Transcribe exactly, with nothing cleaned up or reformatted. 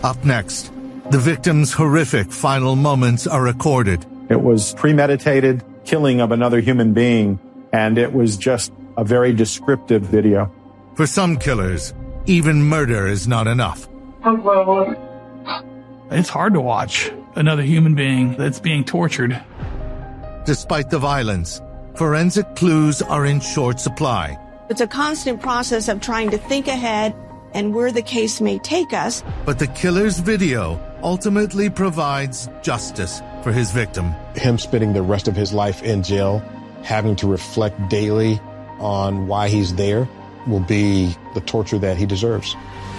Up next, the victim's horrific final moments are recorded. It was premeditated killing of another human being, and it was just a very descriptive video. For some killers, even murder is not enough. It's hard to watch another human being that's being tortured. Despite the violence, forensic clues are in short supply. It's a constant process of trying to think ahead and where the case may take us. But the killer's video ultimately provides justice for his victim. Him spending the rest of his life in jail, having to reflect daily on why he's there, will be the torture that he deserves.